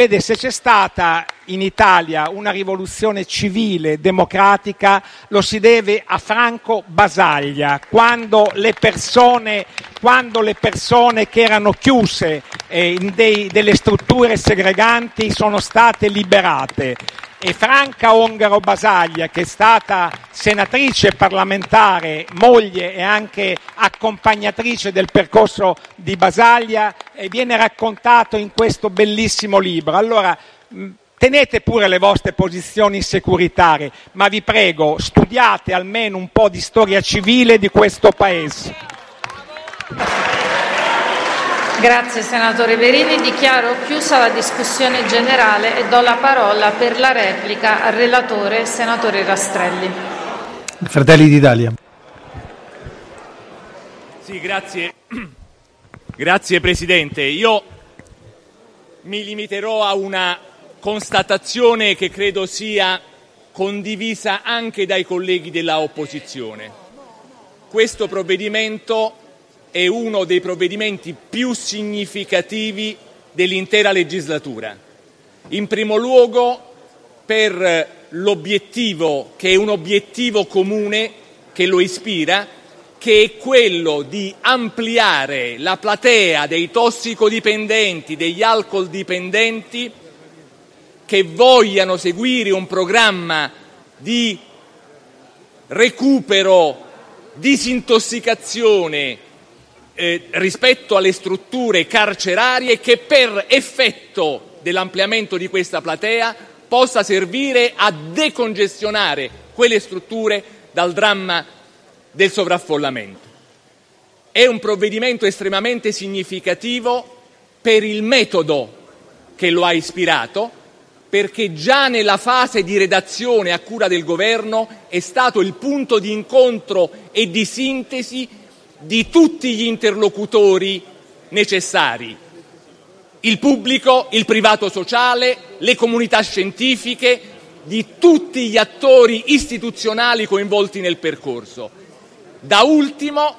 Vede, se c'è stata in Italia una rivoluzione civile, democratica, lo si deve a Franco Basaglia, quando le persone che erano chiuse in delle strutture segreganti sono state liberate. E Franca Ongaro Basaglia, che è stata senatrice parlamentare, moglie e anche accompagnatrice del percorso di Basaglia, viene raccontato in questo bellissimo libro. Allora, tenete pure le vostre posizioni securitarie, ma vi prego, studiate almeno un po' di storia civile di questo Paese. Grazie senatore Verini, dichiaro chiusa la discussione generale e do la parola per la replica al relatore senatore Rastrelli. Fratelli d'Italia. Sì, grazie Presidente. Io mi limiterò a una constatazione che credo sia condivisa anche dai colleghi della opposizione. Questo provvedimento è uno dei provvedimenti più significativi dell'intera legislatura. In primo luogo per l'obiettivo, che è un obiettivo comune che lo ispira, che è quello di ampliare la platea dei tossicodipendenti, degli alcoldipendenti che vogliano seguire un programma di recupero, disintossicazione rispetto alle strutture carcerarie, che per effetto dell'ampliamento di questa platea possa servire a decongestionare quelle strutture dal dramma del sovraffollamento. È un provvedimento estremamente significativo per il metodo che lo ha ispirato, perché già nella fase di redazione a cura del Governo è stato il punto di incontro e di sintesi di tutti gli interlocutori necessari: il pubblico, il privato sociale, le comunità scientifiche, di tutti gli attori istituzionali coinvolti nel percorso. Da ultimo,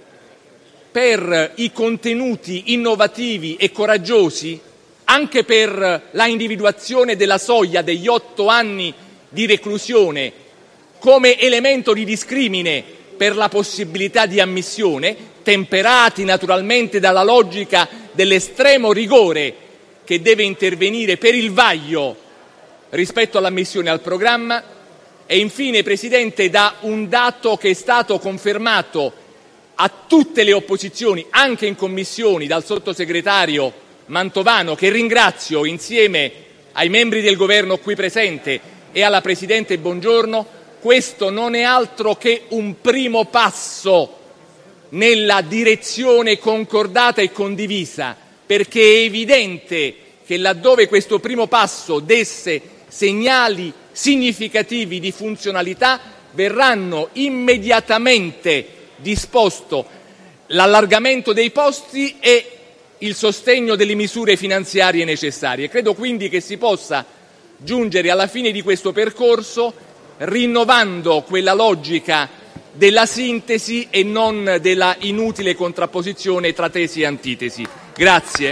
per i contenuti innovativi e coraggiosi, anche per la individuazione della soglia degli 8 anni di reclusione come elemento di discrimine per la possibilità di ammissione, temperati naturalmente dalla logica dell'estremo rigore che deve intervenire per il vaglio rispetto all'ammissione al programma. E infine, Presidente, da un dato che è stato confermato a tutte le opposizioni, anche in commissioni, dal sottosegretario Mantovano, che ringrazio insieme ai membri del Governo qui presente e alla Presidente Bongiorno, questo non è altro che un primo passo nella direzione concordata e condivisa, perché è evidente che laddove questo primo passo desse segnali significativi di funzionalità, verranno immediatamente disposto l'allargamento dei posti e il sostegno delle misure finanziarie necessarie. Credo quindi che si possa giungere alla fine di questo percorso rinnovando quella logica della sintesi e non della inutile contrapposizione tra tesi e antitesi. Grazie.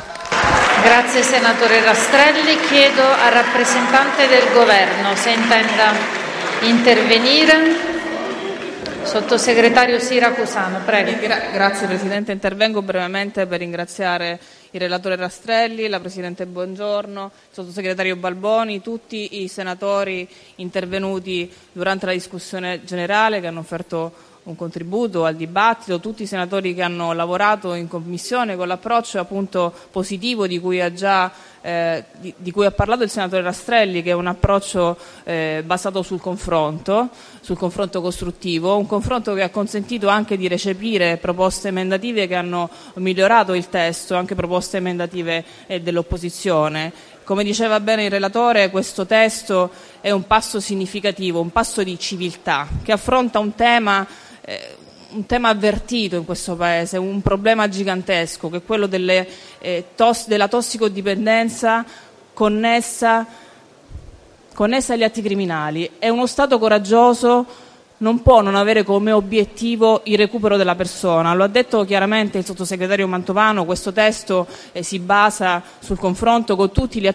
Grazie senatore Rastrelli. Chiedo al rappresentante del Governo se intenda intervenire. Sottosegretario Siracusano, prego. Grazie Presidente, intervengo brevemente per ringraziare il relatore Rastrelli, la Presidente Bongiorno, il Sottosegretario Balboni, tutti i senatori intervenuti durante la discussione generale che hanno offerto un contributo al dibattito, tutti i senatori che hanno lavorato in Commissione con l'approccio appunto positivo di cui ha parlato il senatore Rastrelli, che è un approccio basato sul confronto costruttivo, un confronto che ha consentito anche di recepire proposte emendative che hanno migliorato il testo, anche proposte emendative dell'opposizione. Come diceva bene il relatore, questo testo è un passo significativo, un passo di civiltà, che affronta un tema avvertito in questo Paese, un problema gigantesco, che è quello della tossicodipendenza connessa agli atti criminali. È uno Stato coraggioso non può non avere come obiettivo il recupero della persona. Lo ha detto chiaramente il sottosegretario Mantovano: questo testo si basa sul confronto con tutti gli